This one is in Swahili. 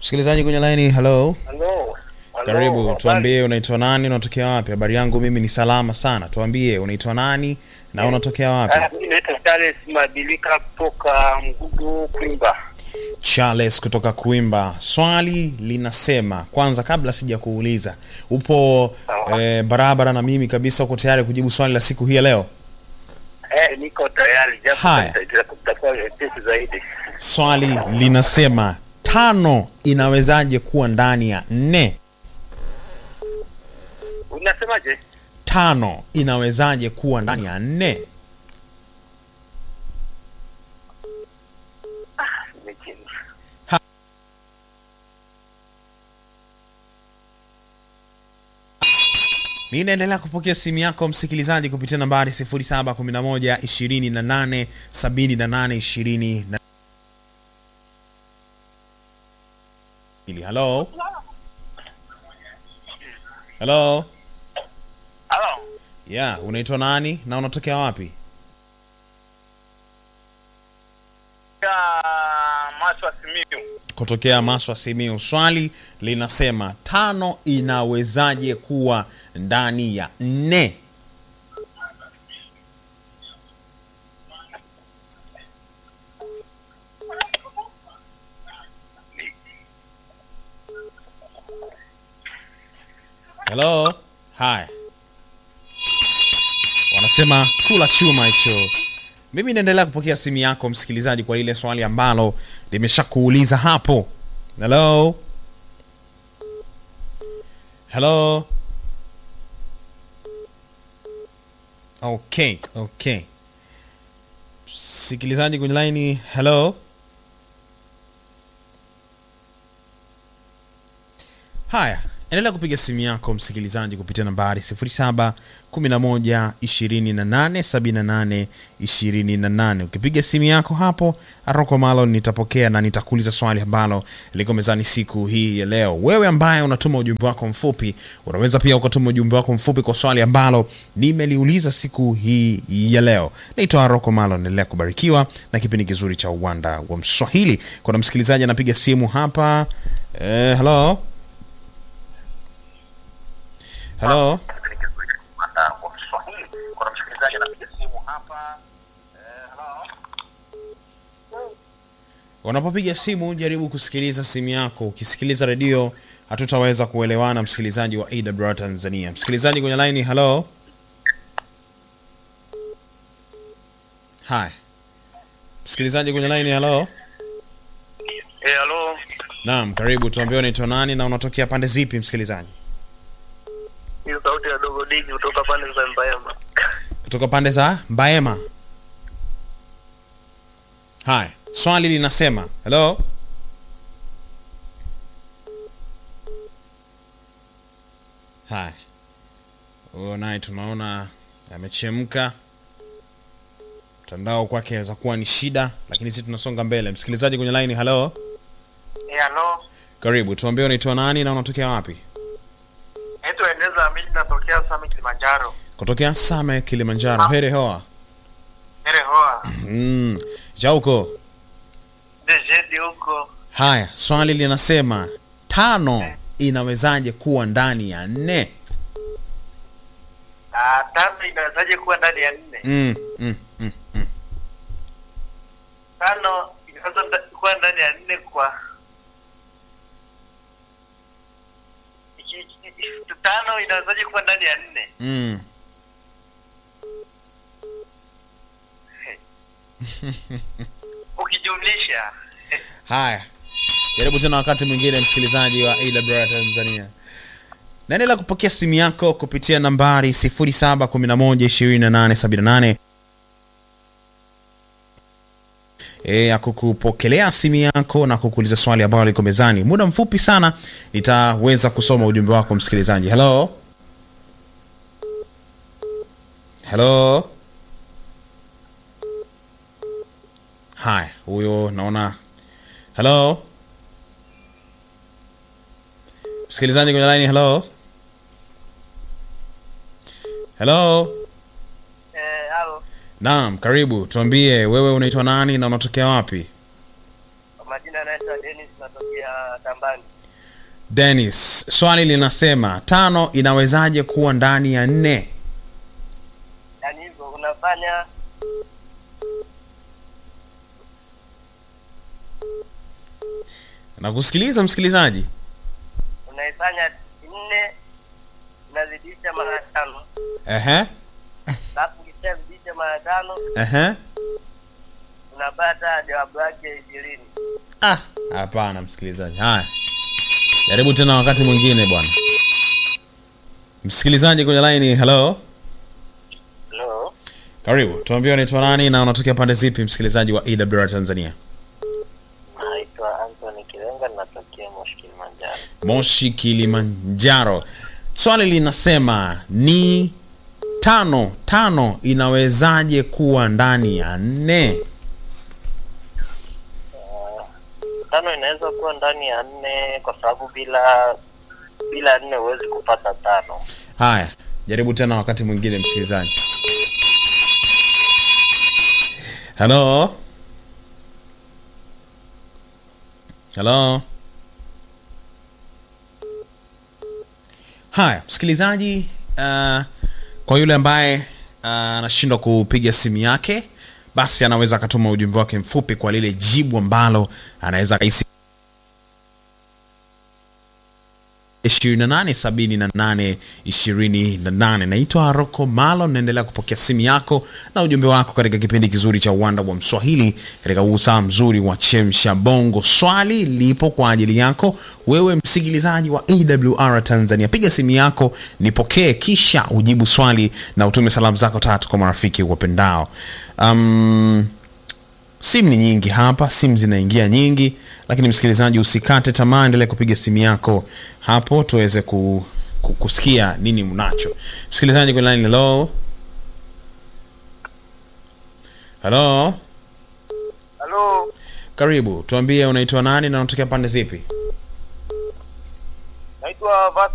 Msikilizaji kwenye line, hello. Hello. Karibu, tuambie unaitwa nani, unatokea wapi? Habari yangu mimi ni salama sana. Tuambie unaitwa nani na unatokea wapi? Mimi naitwa Charles Mabilika kutoka Mgugu Kuimba. Charles kutoka Kuimba. Swali linasema, kwanza kabla sija kuuliza, upo barabara na mimi kabisa, uko tayari kujibu swali la siku hii ya leo? Niko tayari, japo nitakuwa nyepesi zaidi. Swali linasema 5 inawezaje kuwa ndani ya 4? Unasemaje? 5 inawezaje kuwa ndani ya 4? Mimi naendelea kupokea simu yako msikilizaji kupitia nambari 0711 28 78 20. Hello. Hello. Hello. Yeah, unaitwa nani na unatokea wapi? Maswa Simiyu. Kutokea Maswa Simiyu. Swali linasema 5 inawezaje kuwa ndani ya 4? Hello. Hi. Wanasema kula chuma hicho. Mimi naendelea kupokea simu yako msikilizaji kwa ile swali ambalo nimeshakuuliza hapo. Hello. Hello. Okay. Msikilizaji kwenye line, hello. Haya, endelea kupiga simu yako msikilizaji kupitia nambari 0711 28 78 28. Ukipiga simu yako hapo, Aroko Malon nitapokea na nitakuuliza swali ambalo liko mezani siku hii ya leo. Wewe ambaye unatuma ujumbe wako mfupi, unaweza pia ukatuma ujumbe wako mfupi kwa swali ambalo nimeliuliza siku hii ya leo. Naitwa Aroko Malon, endelea kubarikiwa na kipindi kizuri cha Uwanda wa Mswahili. Kuna msikilizaji anapiga simu hapa. Hello. Hello. Kuna msikilizaji anapiga simu hapa. Unapopiga simu jaribu kusikiliza simu yako. Ukisikiliza redio hatutaweza kuelewana msikilizaji wa AWR Tanzania. Msikilizaji kwenye line, hello. Hi. Msikilizaji kwenye line, hello. Hello. Naam, karibu, tuambie unaitwa nani na unatokea pande zipi msikilizaji? Ni sauti ya Dogo Digi kutoka pande za Mbaema. Kutoka pande za Mbaema. Hai, swali linasema, hello. Hai. Naye tunaona amechemka. Mtandao kwake inaweza kuwa ni shida, lakini sisi tunasonga mbele. Msikilizaji kwenye line, hello. Hello. Karibu, tuambie unaitwa nani na unatokea wapi? Naitwa Endeza mimi natokea Same Kilimanjaro. Kutokea Same Kilimanjaro. Here hoa. Jauko. Dejedi huko. Haya, swali linasema 5 inawezaje kuwa ndani ya 4? 5 inawezaje kuwa ndani ya 4? 5 inaweza kuwa ndani ya 4 kwa 5 inawezaje kuwa ndani ya 4? Ukijumlisha. Haya. Jaribu tena wakati mwingine msikilizaji wa AWR Tanzania. Naendelea kupokea simu yako kupitia nambari 0711 28 kukupokelea simu yako na kukuuliza swali ambalo liko mezani. Muda mfupi sana nitaweza kusoma ujumbe wako msikilizaji. Hello. Hello. Hi, huyo naona. Hello. Msikilizaji kwenye line, hello. Hello. Hello. Naam, karibu. Tuambie wewe unaitwa nani na unatokea wapi? Majina mimi naitwa Dennis natokea Tambani. Dennis, swali linasema 5 inawezaje kuwa ndani ya 4? Yaani hivyo unafanya Nakusikiliza msikilizaji. unaifanya 4 unazidisha mara 5. Ehe. Alafu ukishazidisha mara 5 unapata jawabu yake 20. Hapana msikilizaji. Haya. Jaribu tena wakati mwingine bwana. Msikilizaji kwenye line, hello. Hello. Karibu. Tuambie unaitwa nani na unatokea pande zipi msikilizaji wa EWR Tanzania? Naitwa Anthony Kilenga natokea Moshi Kilimanjaro. Moshi Kilimanjaro. Swali linasema ni 5 inawezaje kuwa ndani ya 4? 5 inaweza kuwa ndani ya 4 kwa sababu bila 4 huwezi kupata 5. Haya, jaribu tena wakati mwingine msikilizaji. Hello. Hello. Haya, msikilizaji, kwa yule ambaye anashindwa kupiga simu yake, basi anaweza akatuma ujumbe wake mfupi kwa lile jibu ambalo anaweza kaisi 287828. Naitwa Rocco Malo, naendelea kupokea simu yako na ujumbe wako katika kipindi kizuri cha Uwanda wa Mswahili katika usaa mzuri wa Chemsha Bongo. Swali lipo kwa ajili yako wewe msikilizaji wa EWR Tanzania. Piga simu yako nipokee, kisha ujibu swali na utume salamu zako 3 kwa marafiki wapendao. Simu ni nyingi hapa, simu zinaingia nyingi, lakini msikilizaji usikate tamaa, endelea kupiga simu yako hapo tuweze kusikia nini mnacho. Msikilizaji kwa line, hello. Hello. Hello. Karibu, tuambie unaitwa nani na unatokea pande zipi? Naitwa